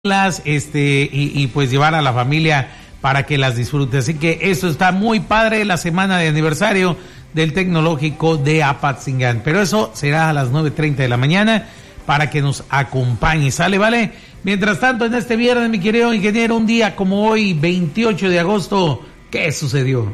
y pues llevar a la familia para que las disfrute. Así que eso está muy padre, la semana de aniversario del Tecnológico de Apatzingán. Pero eso será a las 9:30 de la mañana para que nos acompañe. ¿Sale, vale? Mientras tanto, en este viernes, mi querido ingeniero, un día como hoy, 28 de agosto, ¿qué sucedió?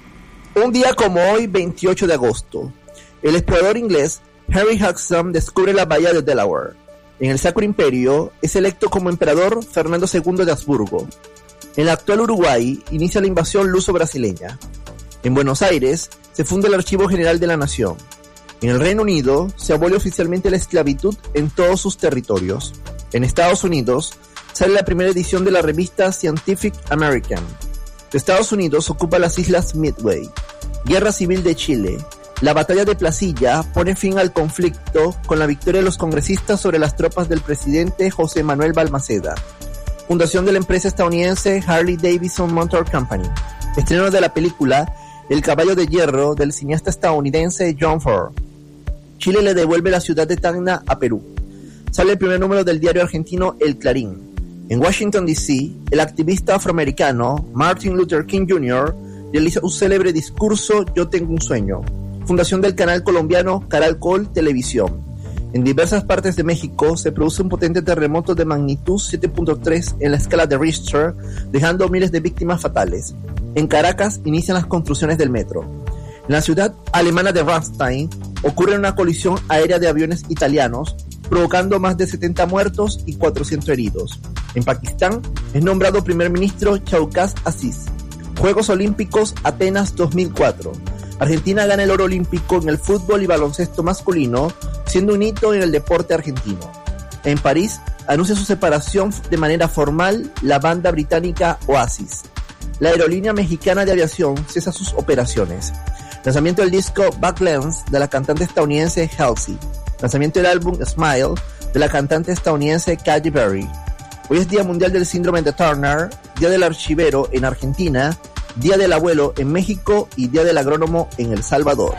Un día como hoy, 28 de agosto, el explorador inglés Henry Hudson descubre la bahía de Delaware. En el Sacro Imperio es electo como emperador Fernando II de Habsburgo. En el actual Uruguay inicia la invasión luso-brasileña. En Buenos Aires se funda el Archivo General de la Nación. En el Reino Unido se abole oficialmente la esclavitud en todos sus territorios. En Estados Unidos sale la primera edición de la revista Scientific American. Estados Unidos ocupa las islas Midway. Guerra Civil de Chile. La batalla de Placilla pone fin al conflicto con la victoria de los congresistas sobre las tropas del presidente José Manuel Balmaceda. Fundación de la empresa estadounidense Harley Davidson Motor Company. Estreno de la película El Caballo de Hierro del cineasta estadounidense John Ford. Chile le devuelve la ciudad de Tacna a Perú. Sale el primer número del diario argentino El Clarín. En Washington D.C., el activista afroamericano Martin Luther King Jr. realiza un célebre discurso Yo tengo un sueño. Fundación del canal colombiano Caracol Televisión. En diversas partes de México se produce un potente terremoto de magnitud 7.3 en la escala de Richter, dejando miles de víctimas fatales. En Caracas inician las construcciones del metro. En la ciudad alemana de Ramstein ocurre una colisión aérea de aviones italianos, provocando más de 70 muertos y 400 heridos. En Pakistán es nombrado primer ministro Shawkat Aziz. Juegos Olímpicos Atenas 2004. Argentina gana el oro olímpico en el fútbol y baloncesto masculino, siendo un hito en el deporte argentino. En París anuncia su separación de manera formal la banda británica Oasis. La aerolínea mexicana de aviación cesa sus operaciones. Lanzamiento del disco Backlands de la cantante estadounidense Halsey. Lanzamiento del álbum Smile de la cantante estadounidense Katy Perry. Hoy es Día Mundial del Síndrome de Turner, Día del Archivero en Argentina, Día del Abuelo en México y Día del Agrónomo en El Salvador.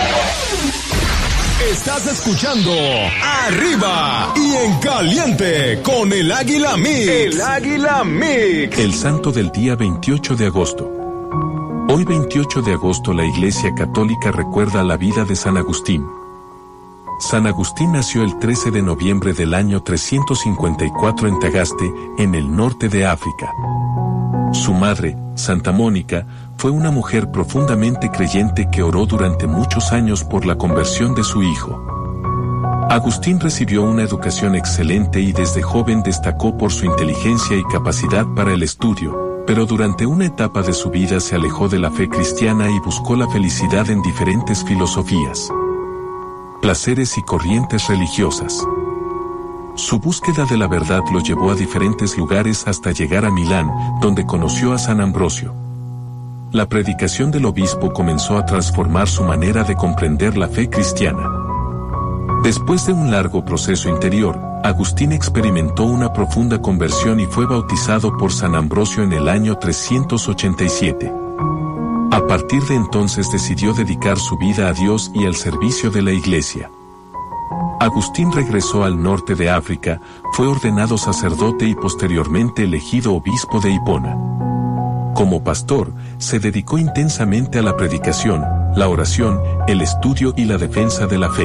Estás escuchando Arriba y en Caliente con el Águila Mix. El Águila Mix. El santo del día 28 de agosto. Hoy 28 de agosto la Iglesia Católica recuerda la vida de San Agustín. San Agustín nació el 13 de noviembre del año 354 en Tagaste, en el norte de África. Su madre, Santa Mónica, fue una mujer profundamente creyente que oró durante muchos años por la conversión de su hijo. Agustín recibió una educación excelente y desde joven destacó por su inteligencia y capacidad para el estudio, pero durante una etapa de su vida se alejó de la fe cristiana y buscó la felicidad en diferentes filosofías, placeres y corrientes religiosas. Su búsqueda de la verdad lo llevó a diferentes lugares hasta llegar a Milán, donde conoció a San Ambrosio. La predicación del obispo comenzó a transformar su manera de comprender la fe cristiana. Después de un largo proceso interior, Agustín experimentó una profunda conversión y fue bautizado por San Ambrosio en el año 387. A partir de entonces decidió dedicar su vida a Dios y al servicio de la Iglesia. Agustín regresó al norte de África, fue ordenado sacerdote y posteriormente elegido obispo de Hipona. Como pastor, se dedicó intensamente a la predicación, la oración, el estudio y la defensa de la fe.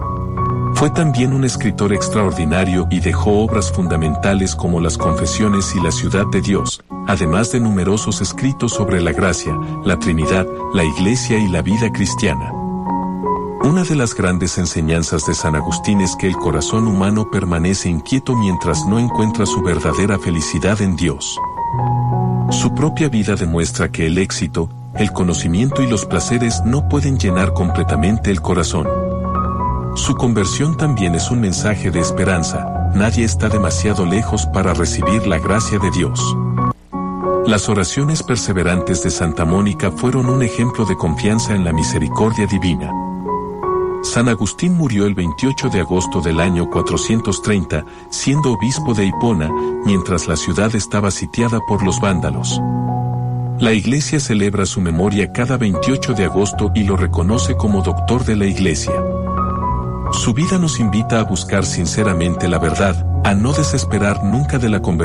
Fue también un escritor extraordinario y dejó obras fundamentales como las Confesiones y la Ciudad de Dios, además de numerosos escritos sobre la gracia, la Trinidad, la Iglesia y la vida cristiana. Una de las grandes enseñanzas de San Agustín es que el corazón humano permanece inquieto mientras no encuentra su verdadera felicidad en Dios. Su propia vida demuestra que el éxito, el conocimiento y los placeres no pueden llenar completamente el corazón. Su conversión también es un mensaje de esperanza, nadie está demasiado lejos para recibir la gracia de Dios. Las oraciones perseverantes de Santa Mónica fueron un ejemplo de confianza en la misericordia divina. San Agustín murió el 28 de agosto del año 430, siendo obispo de Hipona, mientras la ciudad estaba sitiada por los vándalos. La Iglesia celebra su memoria cada 28 de agosto y lo reconoce como doctor de la Iglesia. Su vida nos invita a buscar sinceramente la verdad, A no desesperar nunca de la conversación.